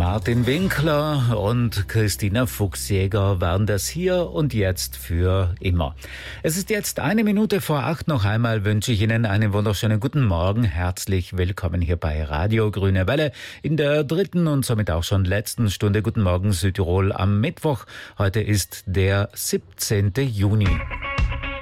Martin Winkler und Christina Fuchsjäger waren das hier und jetzt für immer. Es ist jetzt 7:01 Noch einmal wünsche ich Ihnen einen wunderschönen guten Morgen. Herzlich willkommen hier bei Radio Grüne Welle in der dritten und somit auch schon letzten Stunde. Guten Morgen Südtirol am Mittwoch. Heute ist der 17. Juni.